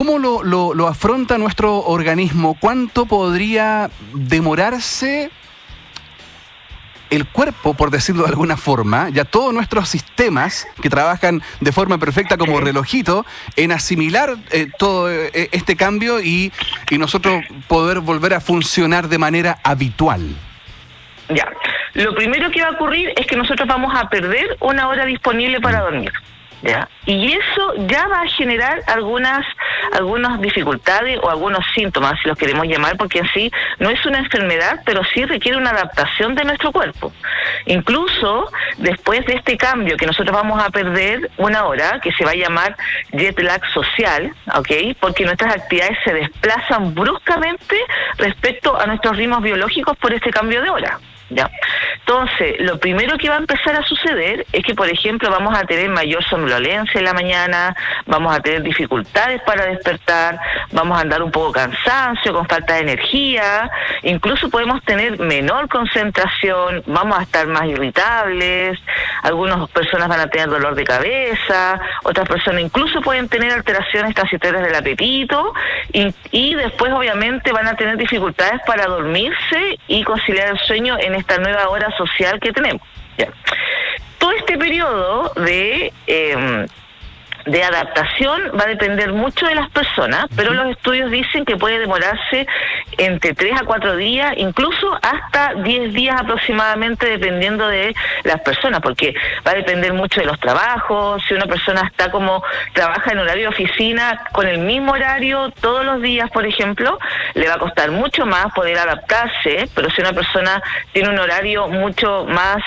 ¿Cómo lo afronta nuestro organismo? ¿Cuánto podría demorarse el cuerpo, por decirlo de alguna forma, ya todos nuestros sistemas que trabajan de forma perfecta como relojito, en asimilar todo este cambio y nosotros poder volver a funcionar de manera habitual? Ya, lo primero que va a ocurrir es que nosotros vamos a perder una hora disponible para dormir, ¿ya? Y eso ya va a generar algunas dificultades o algunos síntomas, si los queremos llamar, porque en sí no es una enfermedad, pero sí requiere una adaptación de nuestro cuerpo. Incluso después de este cambio que nosotros vamos a perder una hora, que se va a llamar jet lag social, ¿ok? Porque nuestras actividades se desplazan bruscamente respecto a nuestros ritmos biológicos por este cambio de hora. ¿Ya? Entonces, lo primero que va a empezar a suceder es que, por ejemplo, vamos a tener mayor somnolencia en la mañana, vamos a tener dificultades para despertar, vamos a andar un poco cansancio, con falta de energía, incluso podemos tener menor concentración, vamos a estar más irritables, algunas personas van a tener dolor de cabeza, otras personas incluso pueden tener alteraciones transitorias del apetito y después obviamente van a tener dificultades para dormirse y conciliar el sueño en esta nueva hora social que tenemos. ¿Ya? Todo este periodo de adaptación va a depender mucho de las personas, pero los estudios dicen que puede demorarse entre 3 a 4 días, incluso hasta 10 días aproximadamente, dependiendo de las personas, porque va a depender mucho de los trabajos. Si una persona trabaja en horario de oficina con el mismo horario todos los días, por ejemplo, le va a costar mucho más poder adaptarse, pero si una persona tiene un horario mucho más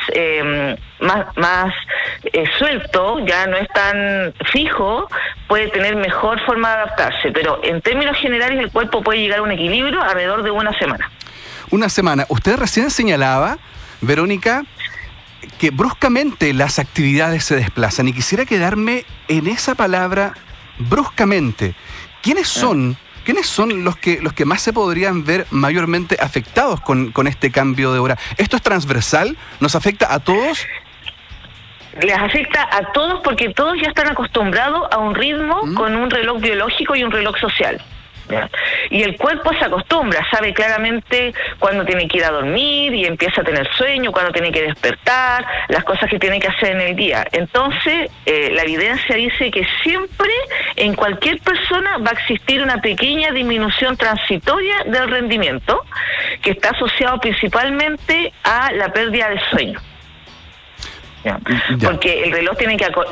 suelto, ya no es tan fijo, puede tener mejor forma de adaptarse, pero en términos generales el cuerpo puede llegar a un equilibrio alrededor de una semana. Una semana. Usted recién señalaba, Verónica, que bruscamente las actividades se desplazan, y quisiera quedarme en esa palabra, bruscamente. ¿Quiénes son los que más se podrían ver mayormente afectados con este cambio de hora? ¿Esto es transversal? ¿Nos afecta a todos? Les afecta a todos porque todos ya están acostumbrados a un ritmo con un reloj biológico y un reloj social. ¿Ya? Y el cuerpo se acostumbra, sabe claramente cuándo tiene que ir a dormir y empieza a tener sueño, cuándo tiene que despertar, las cosas que tiene que hacer en el día. Entonces, la evidencia dice que siempre en cualquier persona va a existir una pequeña disminución transitoria del rendimiento que está asociado principalmente a la pérdida de sueño. Ya. Porque el reloj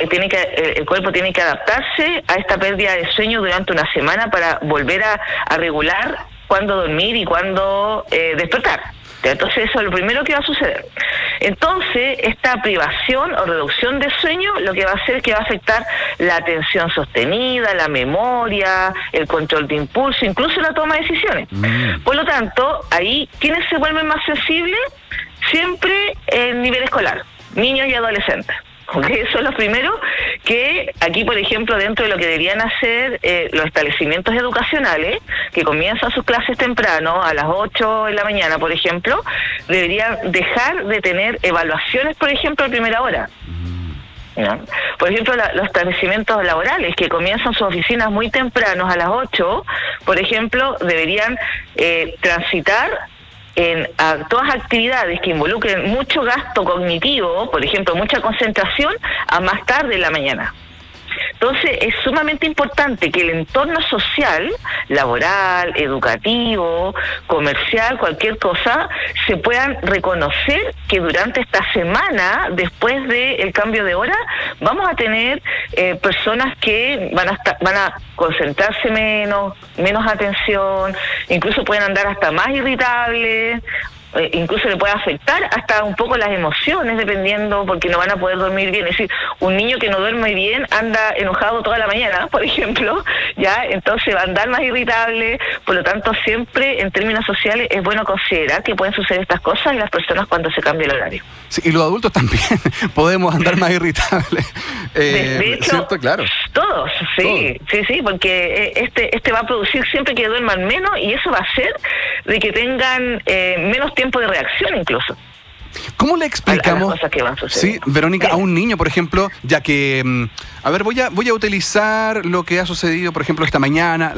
el cuerpo tiene que adaptarse a esta pérdida de sueño durante una semana para volver a regular cuándo dormir y cuándo despertar. Entonces eso es lo primero que va a suceder. Entonces esta privación o reducción de sueño lo que va a hacer es que va a afectar la atención sostenida, la memoria, el control de impulso, incluso la toma de decisiones. Por lo tanto, ahí, ¿quiénes se vuelven más sensibles? Siempre el nivel escolar, niños y adolescentes. ¿Okay? Eso es lo primero que aquí, por ejemplo, dentro de lo que deberían hacer los establecimientos educacionales, que comienzan sus clases temprano, a las 8 de la mañana, por ejemplo, deberían dejar de tener evaluaciones, por ejemplo, a primera hora. ¿Ya? Por ejemplo, los establecimientos laborales que comienzan sus oficinas muy tempranos, a las 8, por ejemplo, deberían transitar a todas actividades que involucren mucho gasto cognitivo, por ejemplo, mucha concentración, a más tarde en la mañana. Entonces, es sumamente importante que el entorno social, laboral, educativo, comercial, cualquier cosa, se puedan reconocer que durante esta semana, después del cambio de hora, vamos a tener personas que van a concentrarse menos atención, incluso pueden andar hasta más irritables, incluso le puede afectar hasta un poco las emociones, dependiendo, porque no van a poder dormir bien. Es decir, un niño que no duerme bien anda enojado toda la mañana, por ejemplo, ya, entonces va a andar más irritable. Por lo tanto, siempre en términos sociales es bueno considerar que pueden suceder estas cosas en las personas cuando se cambia el horario. Sí, y los adultos también podemos andar más irritables. De hecho, ¿cierto? Claro. Todos, sí, porque este va a producir siempre que duerman menos, y eso va a hacer de que tengan menos tiempo de reacción incluso. ¿Cómo le explicamos? A las cosas que van sucediendo. Sí, Verónica, a un niño, por ejemplo, ya que, voy a utilizar lo que ha sucedido, por ejemplo, esta mañana.